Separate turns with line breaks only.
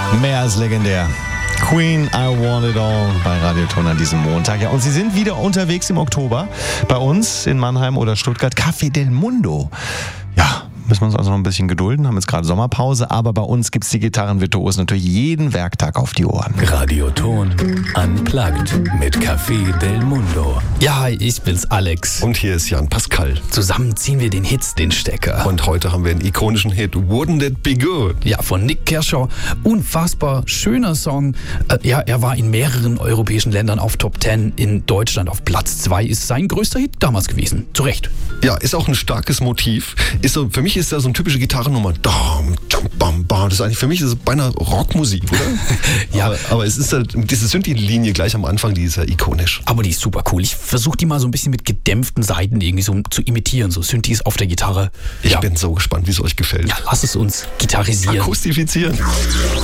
Mehr als legendär. Queen, I Want It All bei Radioton an diesem Montag. Ja, und sie sind wieder unterwegs im Oktober bei uns in Mannheim oder Stuttgart. Café del Mundo. Ja, müssen wir uns also noch ein bisschen gedulden, haben jetzt gerade Sommerpause, aber bei uns gibt es die Gitarrenvirtuosen natürlich jeden Werktag auf die Ohren.
Radioton Unplugged mit Café del Mundo.
Ja, ich bin's, Alex.
Und hier ist Jan Pascal.
Zusammen ziehen wir den Hits, den Stecker.
Und heute haben wir einen ikonischen Hit, Wouldn't It Be Good?
Ja, von Nick Kershaw. Unfassbar schöner Song. Er war in mehreren europäischen Ländern auf Top 10. In Deutschland auf Platz 2 ist sein größter Hit damals gewesen. Zu Recht.
Ja, ist auch ein starkes Motiv. Für mich ist das so eine typische Gitarrennummer. Das ist eigentlich, für mich ist es beinahe Rockmusik, oder?
Ja.
Aber es ist halt, diese Synthi-Linie gleich am Anfang, die ist ja ikonisch.
Aber die ist super cool. Ich versuche die mal so ein bisschen mit gedämpften Saiten irgendwie so zu imitieren. So Synthis auf der Gitarre.
Ich bin so gespannt, wie es euch gefällt.
Ja, lass es uns gitarrisieren.
Akustifizieren.